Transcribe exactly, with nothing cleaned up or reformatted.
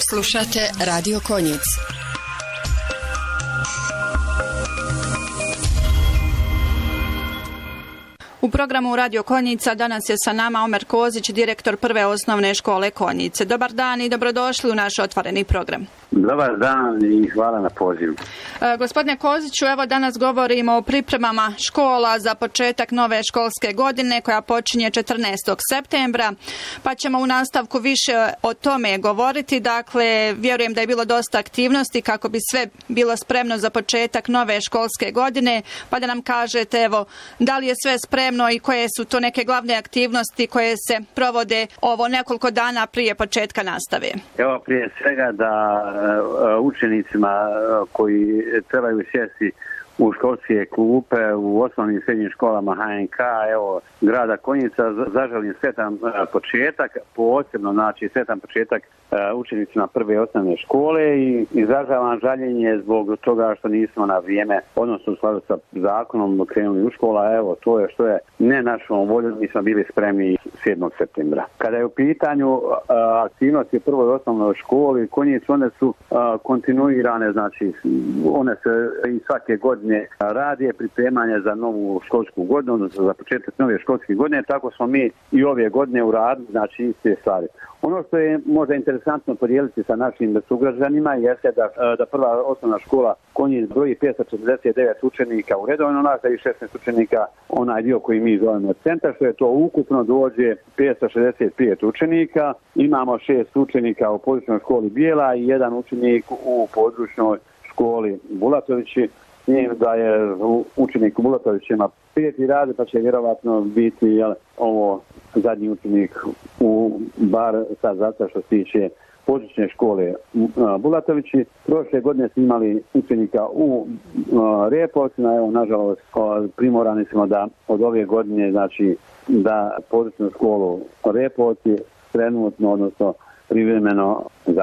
Slušate Radio Konjic. U programu Radio Konjica danas je sa nama Omer Kozić, direktor prve osnovne škole Konjice. Dobar dan i dobrodošli u naš otvoreni program. Dobar dan i hvala na pozivu. E, gospodine Koziću, evo danas govorimo o pripremama škola za početak nove školske godine koja počinje četrnaestog septembra, pa ćemo u nastavku više o tome govoriti. Dakle, vjerujem da je bilo dosta aktivnosti kako bi sve bilo spremno za početak nove školske godine, pa da nam kažete evo da li je sve spremno i koje su to neke glavne aktivnosti koje se provode ovo nekoliko dana prije početka nastave. Evo prije svega da učenicima koji trebaju sjesti u školske klupe u osnovnim i srednjim školama H N K, evo, grada Konjica, zaželim sretan početak, posebno znači sretan početak učenicima prve osnovne škole i izražavam žaljenje zbog toga što nismo na vrijeme, odnosno u skladu sa zakonom krenuli u škola, evo, to je što je ne našom voljom, mi smo bili spremni sedmog septembra. Kada je u pitanju aktivnosti u prvoj osnovnoj školi Konjic, one su kontinuirane, znači one se i svake godine radi pripremanje za novu školsku godinu, odnosno za početak nove školske godine, tako smo mi i ove godine uradili, znači iste stvari. Ono što je možda interesantno podijeliti sa našim sugrađanima jeste da, da prva osnovna škola Konjic broji petsto četrdeset devet učenika u redovnoj nastavi i šesnaest učenika onaj dio koji mi zovemo centar, što je to ukupno dođe petsto šezdeset pet učenika. Imamo šest učenika u područnoj školi Bijela i jedan učenik u područnoj školi Bulatovići. S njim da je učenik u Bulatovići ima peti rade, pa će vjerovatno biti jel, ovo zadnji učenik u bar sad zato što se tiče područne škole Bulatovići. Prošle godine smo imali učenika u Repovcima, evo nažalost primorani smo da od ove godine znači da područnu školu Repovci trenutno, odnosno privremeno